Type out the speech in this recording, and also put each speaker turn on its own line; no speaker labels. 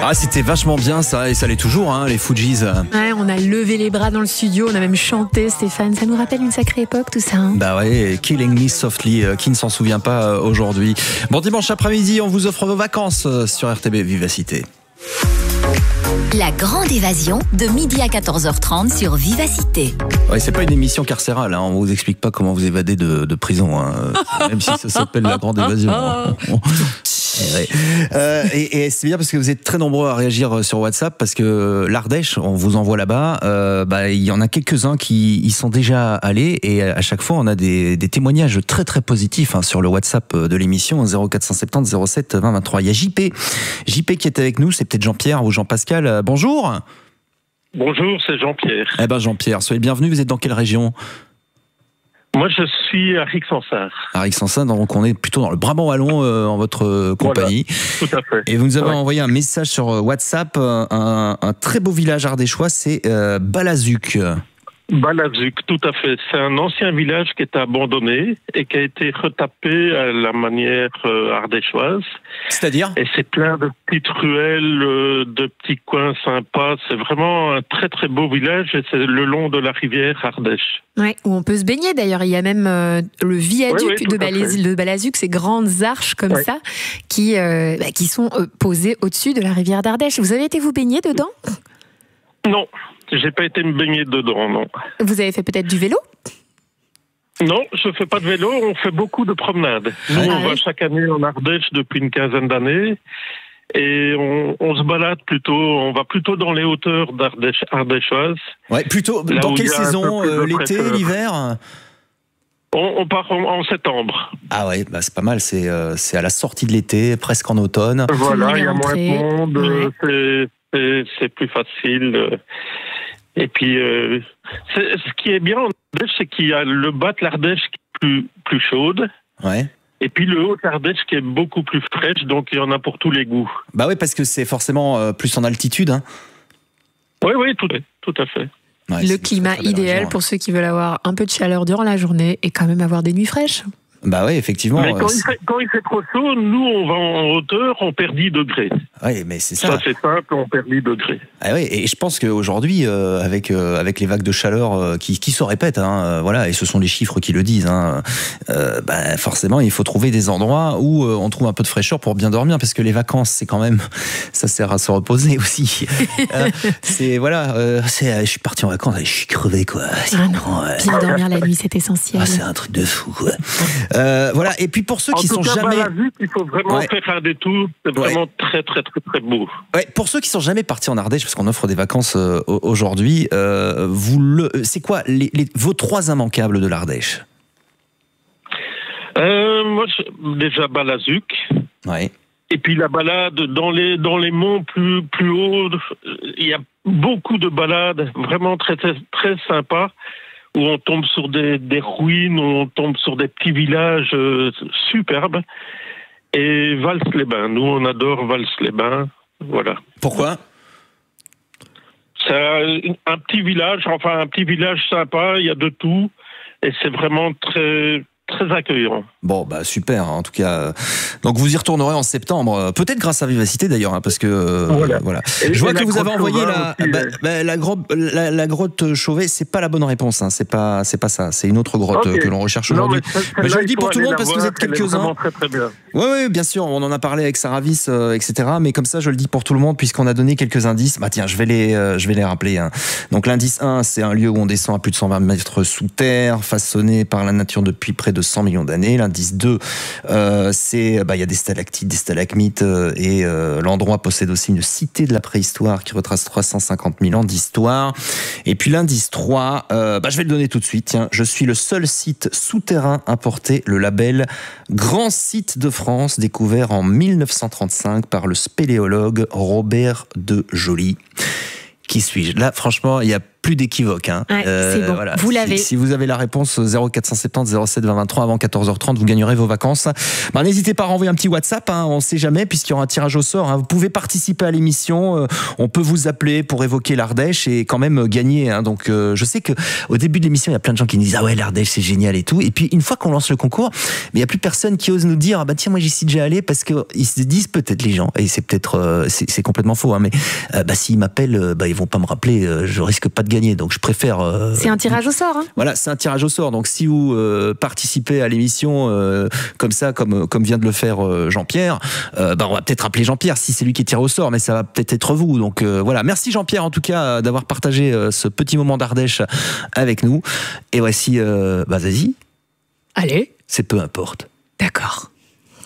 Ah, c'était vachement bien ça, et ça l'est toujours, hein, les Fujis.
Ouais, on a levé les bras dans le studio, on a même chanté, Stéphane. Ça nous rappelle une sacrée époque, tout ça. Hein.
Bah ouais, Killing Me Softly, qui ne s'en souvient pas aujourd'hui. Bon dimanche après-midi, on vous offre vos vacances sur RTB Vivacité.
La grande évasion de midi à 14h30 sur Vivacité.
Ouais, c'est pas une émission carcérale, hein. On vous explique pas comment vous évader de prison, hein. Même si ça s'appelle la grande évasion. Ouais. Et c'est bien parce que vous êtes très nombreux à réagir sur WhatsApp, parce que l'Ardèche, on vous envoie là-bas, il y en a quelques-uns qui y sont déjà allés, et à chaque fois on a des témoignages très très positifs, hein, sur le WhatsApp de l'émission 0470 07 20 23. Il y a JP qui est avec nous, c'est peut-être Jean-Pierre ou Jean-Pascal. Bonjour.
Bonjour, c'est Jean-Pierre.
Eh ben Jean-Pierre, soyez le bienvenu. Vous êtes dans quelle région ?
Moi, je suis à Rixensart.
À Rixensart, donc on est plutôt dans le Brabant wallon en votre compagnie.
Voilà, tout à fait.
Et vous nous avez envoyé un message sur WhatsApp, un très beau village ardéchois, c'est Balazuc.
Balazuc, tout à fait. C'est un ancien village qui était abandonné et qui a été retapé à la manière ardéchoise.
C'est-à-dire ?
Et c'est plein de petites ruelles, de petits coins sympas. C'est vraiment un très très beau village, et c'est le long de la rivière Ardèche.
Ouais, où on peut se baigner d'ailleurs. Il y a même le viaduc de Balazuc, ces grandes arches comme ça qui sont posées au-dessus de la rivière d'Ardèche. Vous avez été vous baigner dedans ?
Non. J'ai pas été me baigner dedans, non.
Vous avez fait peut-être du vélo ?
Non, je fais pas de vélo, on fait beaucoup de promenades. Nous, on va chaque année en Ardèche depuis une quinzaine d'années, et on se balade plutôt, on va plutôt dans les hauteurs ardéchoises.
Ouais, plutôt, dans quelle saison ? L'été, l'hiver ?
On part en septembre.
Ah ouais, bah c'est pas mal, c'est à la sortie de l'été, presque en automne.
Voilà, il y a moins de monde, c'est plus facile. Et puis, ce qui est bien en Ardèche, c'est qu'il y a le bas de l'Ardèche qui est plus chaude. Ouais. Et puis le haut de l'Ardèche qui est beaucoup plus fraîche, donc il y en a pour tous les goûts.
Bah oui, parce que c'est forcément plus en altitude. Hein.
Oui, tout à fait.
Ouais, le climat idéal pour ceux qui veulent avoir un peu de chaleur durant la journée et quand même avoir des nuits fraîches.
Bah oui, effectivement.
Mais quand il fait trop chaud, nous, on va en hauteur, on perd 10 degrés.
Oui, mais c'est ça.
Ça, c'est simple, on perd 10 degrés.
Ah oui, et je pense qu'aujourd'hui, avec les vagues de chaleur qui se répètent, hein, voilà, et ce sont les chiffres qui le disent, hein, forcément, il faut trouver des endroits où on trouve un peu de fraîcheur pour bien dormir, parce que les vacances, c'est quand même, ça sert à se reposer aussi. Je suis parti en vacances, je suis crevé, quoi.
Bien dormir la nuit, c'est essentiel.
Ah, c'est un truc de fou, quoi. Voilà, et puis pour ceux qui sont jamais...
il faut vraiment faire un détour, c'est vraiment très très très très beau.
Ouais, pour ceux qui sont jamais partis en Ardèche, parce qu'on offre des vacances aujourd'hui, c'est quoi vos 3 immanquables de l'Ardèche ?
Moi, déjà Balazuc. Ouais. Et puis la balade dans les monts plus hauts, il y a beaucoup de balades vraiment très très très sympas, où on tombe sur des ruines, où on tombe sur des petits villages superbes. Et Vals-les-Bains, nous on adore Vals-les-Bains, voilà.
Pourquoi ?
C'est un petit village sympa, il y a de tout, et c'est vraiment très très accueillant.
Bon, bah super, en tout cas. Donc vous y retournerez en septembre, peut-être grâce à Vivacité d'ailleurs, hein, parce que voilà. Je vois que vous avez envoyé la grotte Chauvet. C'est pas la bonne réponse, hein. C'est pas ça. C'est une autre grotte que l'on recherche aujourd'hui. Mais je le dis pour tout le monde parce que vous êtes quelques-uns. Oui, bien sûr. On en a parlé avec Sarah Viss, etc. Mais comme ça, je le dis pour tout le monde puisqu'on a donné quelques indices. Bah tiens, je vais les rappeler. Hein. Donc l'indice 1, c'est un lieu où on descend à plus de 120 mètres sous terre, façonné par la nature depuis près de 100 millions d'années. L'indice 2, il y a des stalactites, des stalagmites, et l'endroit possède aussi une cité de la préhistoire qui retrace 350 000 ans d'histoire. Et puis l'indice 3, je vais le donner tout de suite. Tiens, je suis le seul site souterrain à porter le label Grand Site de France, découvert en 1935 par le spéléologue Robert de Joly. Qui suis-je ? Là, franchement, il y a plus d'équivoque. Hein.
Ouais, c'est bon, voilà. Vous l'avez.
Si vous avez la réponse 0470 07 20 23 avant 14h30, vous gagnerez vos vacances. N'hésitez pas à renvoyer un petit WhatsApp, hein, on ne sait jamais, puisqu'il y aura un tirage au sort. Hein. Vous pouvez participer à l'émission, on peut vous appeler pour évoquer l'Ardèche et quand même gagner. Hein. Donc je sais qu'au début de l'émission, il y a plein de gens qui nous disent « Ah ouais, l'Ardèche, c'est génial et tout ». Et puis une fois qu'on lance le concours, il n'y a plus personne qui ose nous dire « Ah bah tiens, moi j'y suis déjà allé », parce qu'ils se disent peut-être les gens, et c'est peut-être c'est complètement faux, hein, mais s'ils m'appellent, ils vont pas me rappeler, je risque pas de gagner, donc je préfère...
c'est un tirage au sort. Hein.
Voilà, c'est un tirage au sort. Donc si vous participez à l'émission comme ça, comme vient de le faire Jean-Pierre, on va peut-être appeler Jean-Pierre si c'est lui qui est tiré au sort, mais ça va peut-être être vous. Donc voilà, merci Jean-Pierre en tout cas d'avoir partagé ce petit moment d'Ardèche avec nous. Et voici, vas-y.
Allez.
C'est peu importe.
D'accord.